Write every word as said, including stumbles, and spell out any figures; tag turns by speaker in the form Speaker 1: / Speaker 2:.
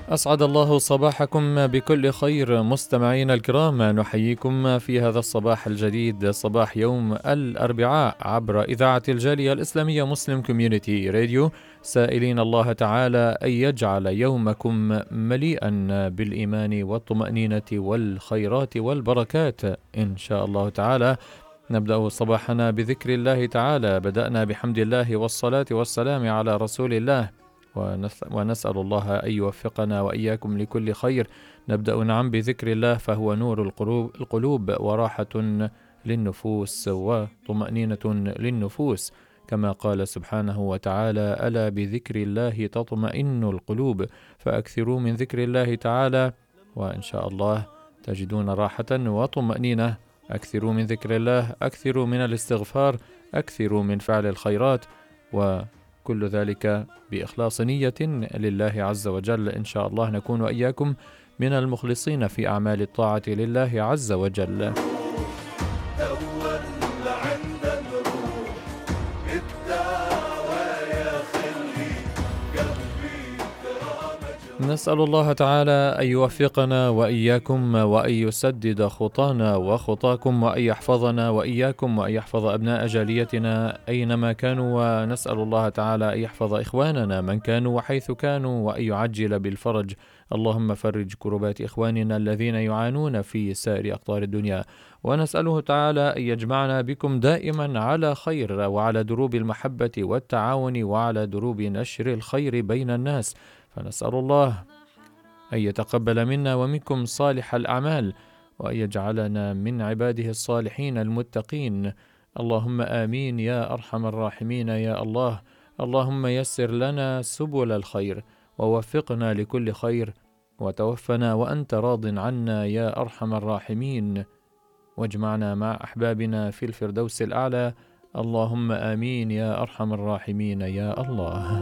Speaker 1: أسعد الله صباحكم بكل خير مستمعين الكرام، نحييكم في هذا الصباح الجديد، صباح يوم الأربعاء، عبر إذاعة الجالية الإسلامية مسلم كوميونيتي راديو، سائلين الله تعالى أن يجعل يومكم مليئا بالإيمان والطمأنينة والخيرات والبركات إن شاء الله تعالى. نبدأ صباحنا بذكر الله تعالى، بدأنا بحمد الله والصلاة والسلام على رسول الله، ونسأل الله أن يوفقنا وإياكم لكل خير. نبدأ نعم بذكر الله، فهو نور القلوب وراحة للنفوس وطمأنينة للنفوس، كما قال سبحانه وتعالى: ألا بذكر الله تطمئن القلوب، فأكثروا من ذكر الله تعالى وإن شاء الله تجدون راحة وطمأنينة. أكثروا من ذكر الله، أكثروا من الاستغفار، أكثروا من فعل الخيرات، و كل ذلك بإخلاص نية لله عز وجل. إن شاء الله نكون وإياكم من المخلصين في أعمال الطاعة لله عز وجل. نسأل الله تعالى أن يوفقنا وإياكم وأن يسدد خطانا وخطاكم وأن يحفظنا وإياكم وأن يحفظ أبناء جاليتنا أينما كانوا، ونسأل الله تعالى أن يحفظ إخواننا من كانوا وحيث كانوا وأن يعجل بالفرج. اللهم فرج كربات إخواننا الذين يعانون في سائر أقطار الدنيا، ونسأله تعالى أن يجمعنا بكم دائما على خير وعلى دروب المحبة والتعاون وعلى دروب نشر الخير بين الناس. فنسأل الله أن يتقبل منا ومنكم صالح الأعمال، وأن يجعلنا من عباده الصالحين المتقين. اللهم آمين يا أرحم الراحمين يا الله. اللهم يسر لنا سبل الخير ووفقنا لكل خير، وتوفنا وأنت راض عنا يا أرحم الراحمين، واجمعنا مع أحبابنا في الفردوس الأعلى. اللهم آمين يا أرحم الراحمين يا الله.